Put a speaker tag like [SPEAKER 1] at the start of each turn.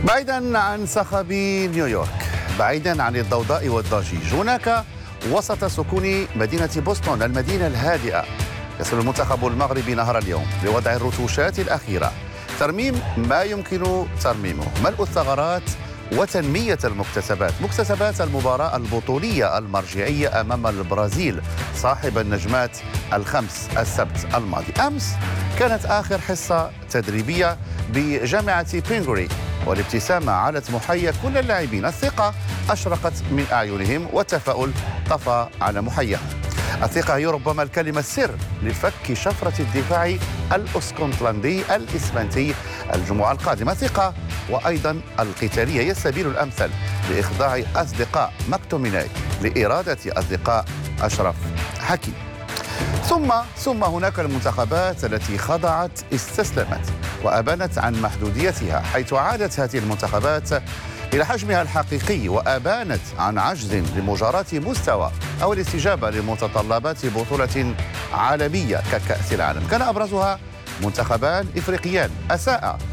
[SPEAKER 1] بعيدا عن صخب نيويورك، بعيدا عن الضوضاء والضجيج، هناك وسط سكون مدينة بوسطن المدينة الهادئة يصل المنتخب المغربي نهار اليوم لوضع الرتوشات الأخيرة، ترميم ما يمكن ترميمه، ملء الثغرات وتنمية المكتسبات، مكتسبات المباراة البطولية المرجعية أمام البرازيل صاحب النجمات الخمس السبت الماضي. أمس كانت آخر حصة تدريبية بجامعة بينغوري، والابتسامة علت محيا كل اللاعبين، الثقة أشرقت من أعينهم والتفاؤل طفى على محياهم. الثقة هي ربما الكلمة السر لفك شفرة الدفاع الاسكتلندي الإسمنتي الجمعة القادمة. ثقة وأيضا القتالية هي السبيل الأمثل لإخضاع أصدقاء مكتوميناي لإرادة أصدقاء أشرف حكيم. ثم هناك المنتخبات التي خضعت، استسلمت وأبانت عن محدوديتها، حيث عادت هذه المنتخبات إلى حجمها الحقيقي وأبانت عن عجز لمجاراة مستوى أو الاستجابة لمتطلبات بطولة عالمية ككأس العالم. كان أبرزها منتخبان إفريقيان أساء